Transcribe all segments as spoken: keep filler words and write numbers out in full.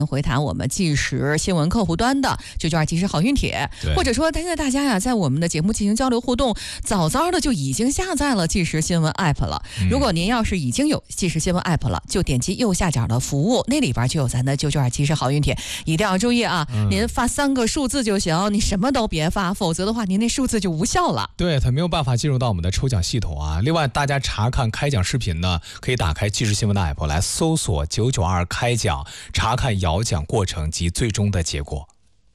回谈我们即时新闻客户端的九九二即时好运帖，或者说现在大家呀在我们的节目进行交流互动，早早的就已经下载了即时新闻 app 了、嗯、如果您要是已经有即时新闻 app 了，就点击右下角的服务，那里边就有咱的九九二即时好运帖，一定要注意啊、嗯、您发三个数字就行，你什么都别发，否则的话您那数字就无效了。 对，它没有办法进入到我们的抽奖系统啊。另外大家查看开奖视频呢，可以打开即时新闻的 app 来搜索九九二开奖，查看摇奖过程及最终的结果。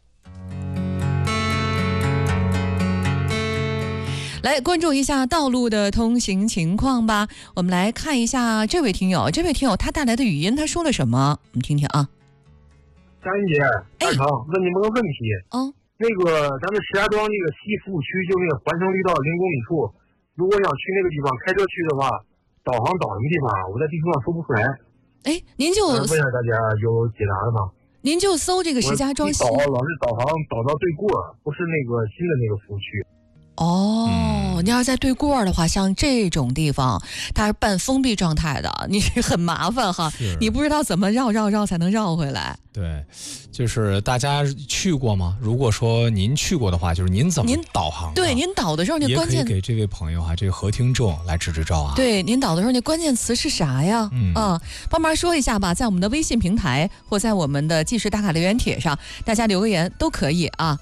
来关注一下道路的通行情况吧。我们来看一下这位听友，这位听友他带来的语音，他说了什么？我们听听啊。 佳音姐，大成、哎，问你们个问题。 哦， 那个咱们石家庄那个西服务区，就那个环城绿道零公里处，如果想去那个地方开车去的话，导航导什么地方？我在地图上搜不出来。 哎，您就问一下大家有解答的吗？ 您就搜这个石家庄西， 导老是导航导到对过，不是那个新的那个服务区。 哦、嗯，你要是在对过的话，像这种地方，它是半封闭状态的，你很麻烦哈，你不知道怎么绕绕绕才能绕回来。 对，就是大家去过吗？如果说您去过的话，就是您怎么导航？ 对，您导的时候，那关键也可以给这位朋友啊，这个何听众来支支招啊。 对，您导的时候，那关键词是啥呀？ 嗯， 啊，帮忙说一下吧，在我们的微信平台或在我们的即时打卡留言帖上，大家留个言都可以啊。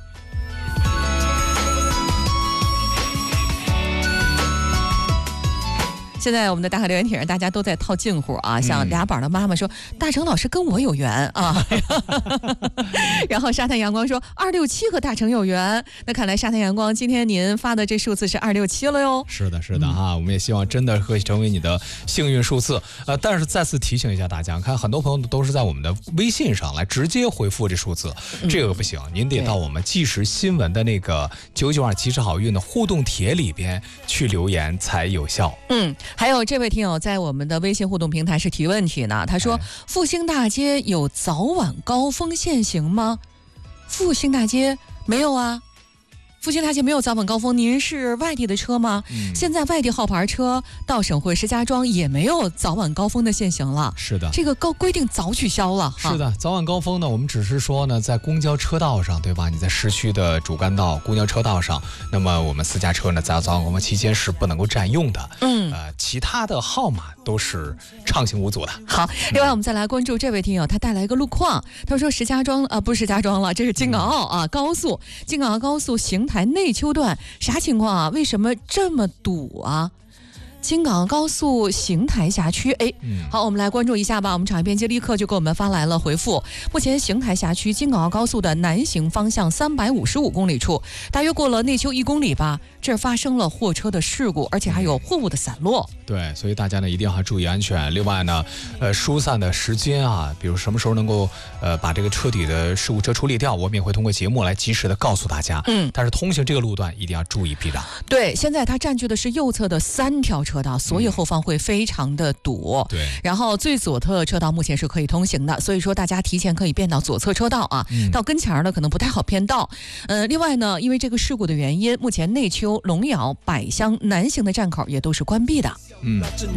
现在我们的打卡留言帖上，大家都在套近乎啊，像俩宝的妈妈说、嗯、大成老师跟我有缘啊然后沙滩阳光说二六七和大成有缘，那看来沙滩阳光今天您发的这数字是二六七了哟。 是的是的哈、嗯，我们也希望真的会成为你的幸运数字。呃，但是再次提醒一下大家，看很多朋友都是在我们的微信上来直接回复这数字、嗯、这个不行，您得到我们即时新闻的那个九九二即时好运的互动帖里边去留言才有效。 嗯，还有这位听友在我们的微信互动平台是提问题呢，他说、哎、复兴大街有早晚高峰限行吗？复兴大街没有啊，复兴大街没有早晚高峰。您是外地的车吗、嗯、现在外地号牌车到省会石家庄也没有早晚高峰的限行了。 是的， 这个高规定早取消了。 是的，早晚高峰呢，我们只是说呢，在公交车道上，对吧？你在市区的主干道公交车道上，那么我们私家车呢，在早晚高峰期间是不能够占用的。嗯，呃，其他的号码都是畅行无阻的。 好，另外我们再来关注这位听友，他带来一个路况，他说石家庄啊、呃，不是石家庄了，这是京港澳啊、嗯、高速，京港澳高速邢台内丘段啥情况啊？为什么这么堵啊？京港澳高速邢台辖区，哎、嗯，好，我们来关注一下吧。我们场一编辑立刻就给我们发来了回复。目前邢台辖区京港澳高速的南行方向三百五十五公里处，大约过了内丘一公里吧，这儿发生了货车的事故，而且还有货物的散落。 对，所以大家呢一定要注意安全。另外呢，呃，疏散的时间啊，比如什么时候能够呃把这个车底的事故车处理掉，我们也会通过节目来及时的告诉大家。嗯，但是通行这个路段一定要注意避让。 对，现在它占据的是右侧的三条车道，所以后方会非常的堵。嗯、对，然后最左侧的车道目前是可以通行的，所以说大家提前可以变到左侧车道啊，嗯、到跟前儿呢可能不太好变道。呃，另外呢，因为这个事故的原因，目前内丘、龙窑、百乡南行的站口也都是关闭的。 嗯。